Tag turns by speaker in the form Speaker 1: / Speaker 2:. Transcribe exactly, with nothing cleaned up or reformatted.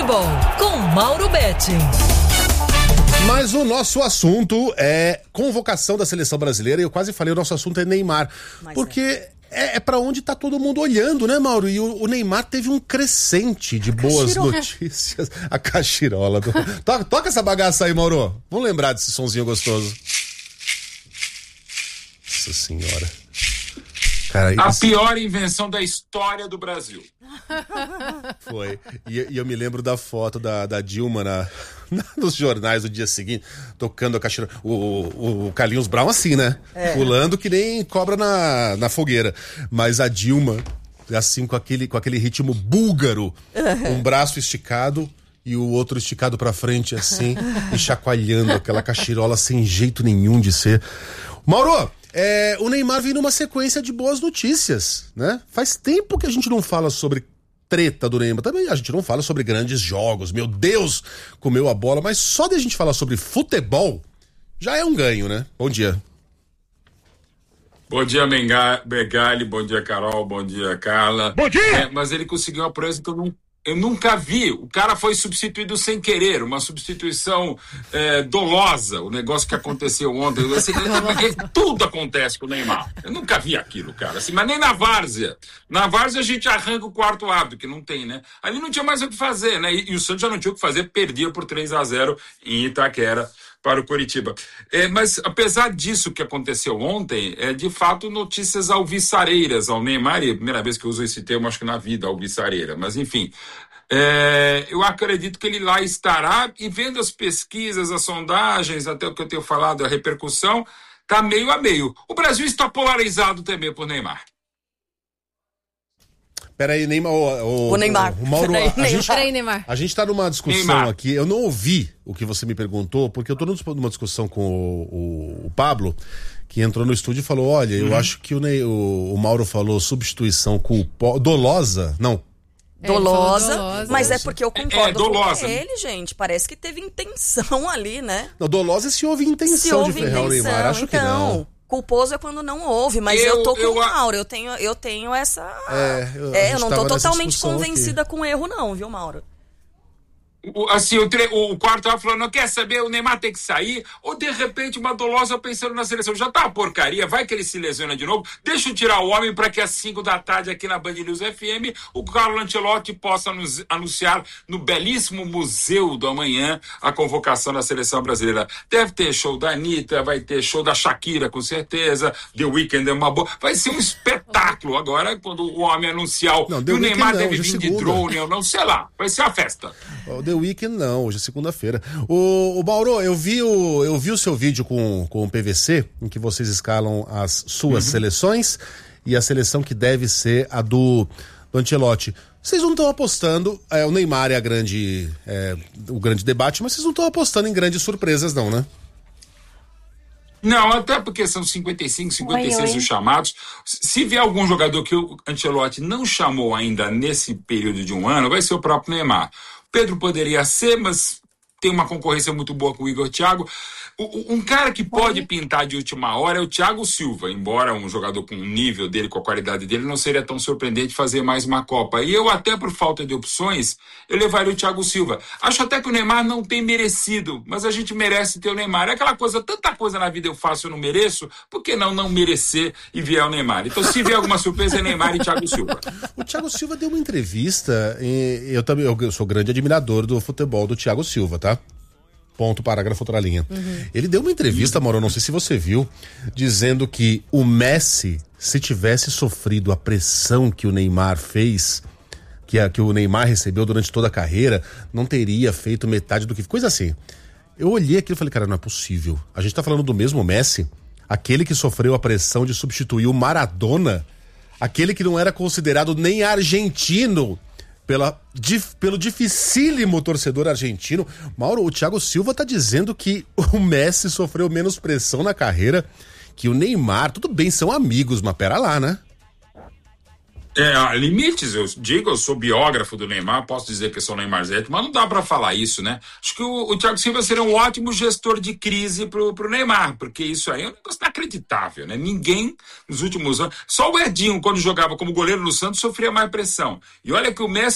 Speaker 1: Futebol, com Mauro Betti.
Speaker 2: Mas o nosso assunto é convocação da seleção brasileira, e eu quase falei, o nosso assunto é Neymar. Mas porque é, é, é pra onde tá todo mundo olhando, né, Mauro? E o, o Neymar teve um crescente de a boas cachirola. notícias. A cachirola. Do... toca, toca essa bagaça aí, Mauro. Vamos lembrar desse sonzinho gostoso. Nossa senhora. Cara,
Speaker 3: a
Speaker 2: esse...
Speaker 3: pior invenção da história do Brasil.
Speaker 2: Foi. E, e eu me lembro da foto da, da Dilma na, na, nos jornais do dia seguinte, tocando a caixeira. O, o, o Carlinhos Brown assim, né? É. Pulando que nem cobra na, na fogueira. Mas a Dilma, assim, com aquele, com aquele ritmo búlgaro, uhum. um braço esticado e o outro esticado pra frente, assim, e chacoalhando aquela cachirola sem jeito nenhum de ser. Mauro! É, o Neymar vem numa sequência de boas notícias, né? Faz tempo que a gente não fala sobre treta do Neymar. Também a gente não fala sobre grandes jogos. Meu Deus, comeu a bola. Mas só de a gente falar sobre futebol já é um ganho, né? Bom dia.
Speaker 3: Bom dia, Megali. Bom dia, Carol. Bom dia, Carla.
Speaker 2: Bom dia!
Speaker 3: É, mas ele conseguiu uma proeza que eu não... Eu nunca vi. O cara foi substituído sem querer, uma substituição é, dolosa, o negócio que aconteceu ontem. Assim, tudo acontece com o Neymar. Eu nunca vi aquilo, cara. Assim, mas nem na várzea. Na várzea a gente arranca o quarto árbitro, que não tem, né? Ali não tinha mais o que fazer, né? E, e o Santos já não tinha o que fazer, perdia por três a zero em Itaquera para o Coritiba. É, mas, apesar disso que aconteceu ontem, é de fato notícias alviçareiras ao Neymar, e é a primeira vez que eu uso esse termo, acho que na vida, alviçareira, mas enfim, é, eu acredito que ele lá estará, e vendo as pesquisas, as sondagens, até o que eu tenho falado, a repercussão, está meio a meio. O Brasil está polarizado também por Neymar.
Speaker 2: Peraí, Neymar. O, o,
Speaker 4: o Neymar.
Speaker 2: O, o Mauro,
Speaker 4: Peraí,
Speaker 2: a, a, gente,
Speaker 4: Peraí, Neymar.
Speaker 2: a gente tá numa discussão
Speaker 3: Neymar.
Speaker 2: aqui. Eu não ouvi o que você me perguntou, porque eu tô numa discussão com o, o, o Pablo, que entrou no estúdio e falou: olha, eu uhum. acho que o, o, o Mauro falou substituição culposa. Dolosa? Não.
Speaker 4: É, dolosa,
Speaker 5: dolosa,
Speaker 4: mas é porque eu concordo
Speaker 3: é, é,
Speaker 4: com ele, gente. Parece que teve intenção ali, né?
Speaker 2: Não, dolosa é se houve intenção
Speaker 4: se houve
Speaker 2: de ferrar o Neymar. Acho
Speaker 4: então...
Speaker 2: que não.
Speaker 4: Culposo é quando não houve, mas eu, eu tô com eu, o Mauro, eu tenho, eu tenho essa...
Speaker 2: É, eu,
Speaker 4: é, eu não tô totalmente convencida
Speaker 2: aqui.
Speaker 4: com o erro não, viu, Mauro?
Speaker 3: Assim, o, tre- o quarto tava falando, não quer saber, o Neymar tem que sair, ou de repente uma dolosa pensando na seleção, já tá uma porcaria, vai que ele se lesiona de novo, deixa eu tirar o homem para que às cinco da tarde aqui na Band News F M o Carlo Ancelotti possa nos anunciar no belíssimo Museu do Amanhã a convocação da seleção brasileira. Deve ter show da Anitta, vai ter show da Shakira com certeza, The Weeknd é uma boa, vai ser um espetáculo agora quando o homem anunciar
Speaker 2: não,
Speaker 3: e o Neymar
Speaker 2: não,
Speaker 3: deve vir de drone ou não, sei lá, vai ser uma festa.
Speaker 2: O The Weeknd não, hoje é segunda-feira. O, o Mauro, eu vi o, eu vi o seu vídeo com, com o P V C, em que vocês escalam as suas uhum. seleções e a seleção que deve ser a do, do Ancelotti. Vocês não estão apostando, é, o Neymar é, a grande, é o grande debate, mas vocês não estão apostando em grandes surpresas não, né?
Speaker 3: Não, até porque são cinquenta e cinco, cinquenta e seis oi, oi. os chamados. Se vier algum jogador que o Ancelotti não chamou ainda nesse período de um ano, vai ser o próprio Neymar. Pedro poderia ser, mas tem uma concorrência muito boa com o Igor Thiago. Um cara que pode pintar de última hora é o Thiago Silva, embora um jogador com o nível dele, com a qualidade dele, não seria tão surpreendente fazer mais uma Copa. E eu até, por falta de opções, eu levaria o Thiago Silva. Acho até que o Neymar não tem merecido, mas a gente merece ter o Neymar. É aquela coisa, tanta coisa na vida eu faço e eu não mereço, por que não não merecer e vier o Neymar? Então, se vier alguma surpresa, é Neymar e Thiago Silva.
Speaker 2: O Thiago Silva deu uma entrevista, e eu também eu sou grande admirador do futebol do Thiago Silva, tá? Ponto, parágrafo, outra linha. Uhum. Ele deu uma entrevista, Mauro, não sei se você viu, dizendo que o Messi, se tivesse sofrido a pressão que o Neymar fez, que, a, que o Neymar recebeu durante toda a carreira, não teria feito metade do que... Coisa assim. Eu olhei aquilo e falei, cara, não é possível. A gente tá falando do mesmo Messi, aquele que sofreu a pressão de substituir o Maradona, aquele que não era considerado nem argentino, Pela, dif, pelo dificílimo torcedor argentino. Mauro, o Thiago Silva tá dizendo que o Messi sofreu menos pressão na carreira que o Neymar. Tudo bem, são amigos, mas pera lá, né?
Speaker 3: É, limites, eu digo, eu sou biógrafo do Neymar, posso dizer que eu sou Neymarzete, mas não dá pra falar isso, né? Acho que o, o Thiago Silva seria um ótimo gestor de crise pro, pro Neymar, porque isso aí é um negócio inacreditável, né? Ninguém, nos últimos anos, só o Edinho, quando jogava como goleiro no Santos, sofria mais pressão. E olha que o Messi